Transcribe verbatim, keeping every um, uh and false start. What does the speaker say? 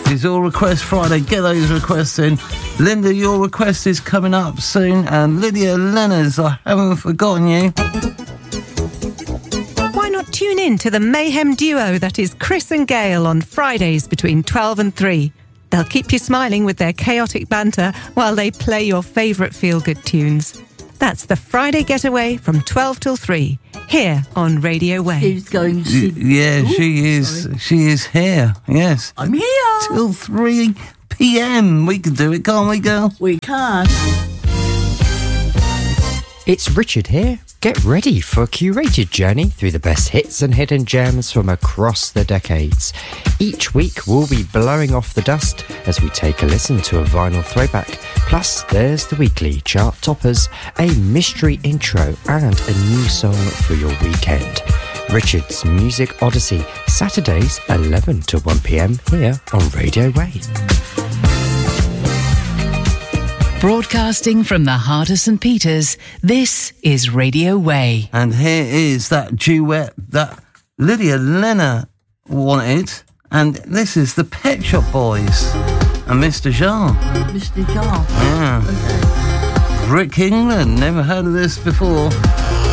It's Your Request Friday. Get those requests in. Linda, your request is coming up soon. And Lydia Lenners, I haven't forgotten you. Why not tune in to the mayhem duo that is Chris and Gail on Fridays between twelve and three. They'll keep you smiling with their chaotic banter while they play your favourite feel-good tunes. That's the Friday Getaway from twelve till three, here on Radio Way. Who's going to... Y- yeah, Ooh, she is. sorry. She is here. Yes. I'm here. Till three p.m. We can do it, can't we, girl? We can. It's Richard here. Get ready for a curated journey through the best hits and hidden gems from across the decades. Each week we'll be blowing off the dust as we take a listen to a vinyl throwback. Plus there's the weekly chart toppers, a mystery intro and a new song for your weekend. Richard's Music Odyssey, Saturdays eleven to one p.m. here on Radio Way. Broadcasting from the heart of St Peters, this is Radio Way. And here is that duet that Lydia Lenner wanted. And this is the Pet Shop Boys and Mister Jar. Mister Jar. Yeah. Okay. Rick England, never heard of this before.